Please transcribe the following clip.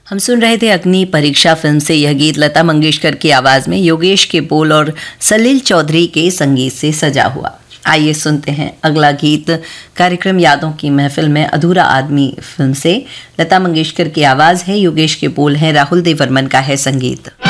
हम सुन रहे थे अग्नि परीक्षा फिल्म से यह गीत लता मंगेशकर की आवाज़ में योगेश के बोल और सलील चौधरी के संगीत से सजा हुआ। आइए सुनते हैं अगला गीत कार्यक्रम यादों की महफिल में अधूरा आदमी फिल्म से। लता मंगेशकर की आवाज़ है, योगेश के बोल हैं, राहुल देव बर्मन का है संगीत।